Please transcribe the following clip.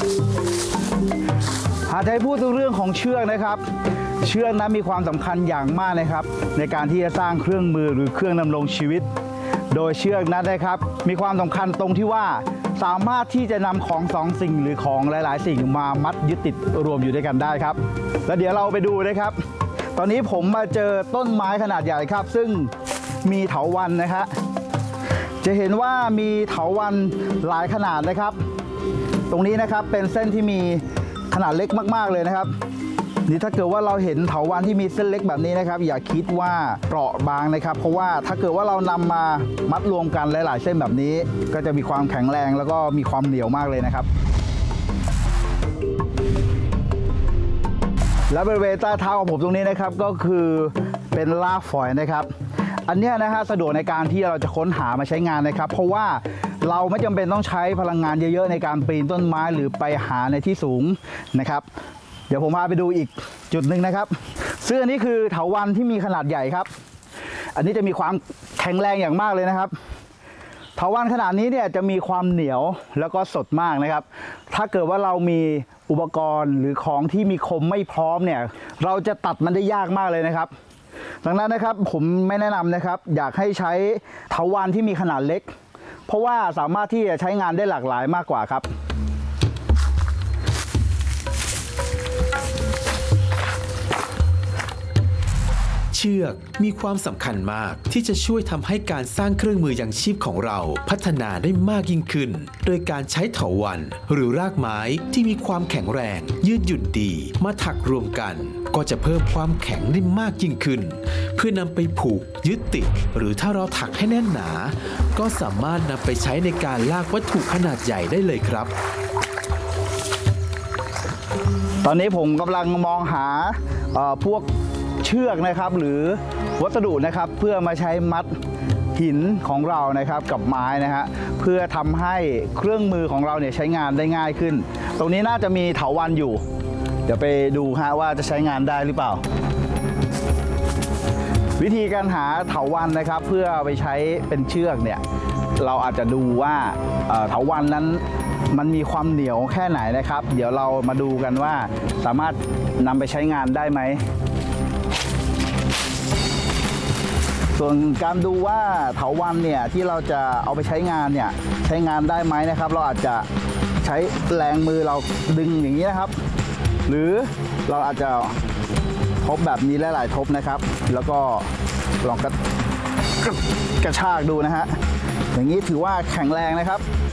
หากจะให้พูดถึงเรื่องของเชือกนะครับเชือกนั้นมีความสำคัญอย่างมากนะครับในการที่จะสร้างเครื่องมือหรือเครื่องดำรงชีวิตโดยเชือกนั้นนะครับมีความสำคัญตรงที่ว่าสามารถที่จะนำของสองสิ่งหรือของหลายๆสิ่งมามัดยึดติดรวมอยู่ด้วยกันได้ครับแล้วเดี๋ยวเราไปดูนะครับตอนนี้ผมมาเจอต้นไม้ขนาดใหญ่ครับซึ่งมีเถาวัลย์นะครับจะเห็นว่ามีเถาวัลย์หลายขนาดนะครับตรงนี้นะครับเป็นเส้นที่มีขนาดเล็กมากๆเลยนะครับนี่ถ้าเกิดว่าเราเห็นเถาวัลย์ที่มีเส้นเล็กแบบนี้นะครับอย่าคิดว่าเปราะบางนะครับเพราะว่าถ้าเกิดว่าเรานำมามัดรวมกันหลายๆเส้นแบบนี้ก็จะมีความแข็งแรงแล้วก็มีความเหนียวมากเลยนะครับและบริเวณใต้เท้าของผมตรงนี้นะครับก็คือเป็นรากฝอยนะครับอันนี้นะฮะสะดวกในการที่เราจะค้นหามาใช้งานนะครับเพราะว่าเราไม่จำเป็นต้องใช้พลังงานเยอะๆในการปีนต้นไม้หรือไปหาในที่สูงนะครับเดี๋ยวผมพาไปดูอีกจุดหนึ่งนะครับซึ่งอันนี้คือเถาวัลย์ที่มีขนาดใหญ่ครับอันนี้จะมีความแข็งแรงอย่างมากเลยนะครับเถาวัลย์ขนาดนี้เนี่ยจะมีความเหนียวแล้วก็สดมากนะครับถ้าเกิดว่าเรามีอุปกรณ์หรือของที่มีคมไม่พร้อมเนี่ยเราจะตัดมันได้ยากมากเลยนะครับดังนั้นนะครับผมไม่แนะนำนะครับอยากให้ใช้เถาวัลย์ที่มีขนาดเล็กเพราะว่าสามารถที่จะใช้งานได้หลากหลายมากกว่าครับเชือกมีความสำคัญมากที่จะช่วยทำให้การสร้างเครื่องมือยังชีพของเราพัฒนาได้มากยิ่งขึ้นโดยการใช้เถาวัลย์หรือรากไม้ที่มีความแข็งแรงยืดหยุ่นดีมาถักรวมกันก็จะเพิ่มความแข็งได้มากยิ่งขึ้นเพื่อนำไปผูกยึดติดหรือถ้าเราถักให้แน่นหนาก็สามารถนำไปใช้ในการลากวัตถุขนาดใหญ่ได้เลยครับตอนนี้ผมกำลังมองหาพวกเชือกนะครับหรือวัสดุนะครับเพื่อมาใช้มัดหินของเรานะครับกับไม้นะฮะเพื่อทำให้เครื่องมือของเราเนี่ยใช้งานได้ง่ายขึ้นตรงนี้น่าจะมีเถาวัลย์อยู่เดี๋ยวไปดูฮะว่าจะใช้งานได้หรือเปล่าวิธีการหาเถาวัลย์นะครับเพื่อไปใช้เป็นเชือกเนี่ยเราอาจจะดูว่าเถาวัลย์นั้นมันมีความเหนียวแค่ไหนนะครับเดี๋ยวเรามาดูกันว่าสามารถนำไปใช้งานได้ไหมส่วนการดูว่าเถาวัลย์เนี่ยที่เราจะเอาไปใช้งานเนี่ยใช้งานได้ไหมนะครับเราอาจจะใช้แรงมือเราดึงอย่างนี้นะครับหรือเราอาจจะทบแบบนี้หลายๆทบนะครับแล้วก็ลองกระชากดูนะฮะอย่างนี้ถือว่าแข็งแรงนะครับ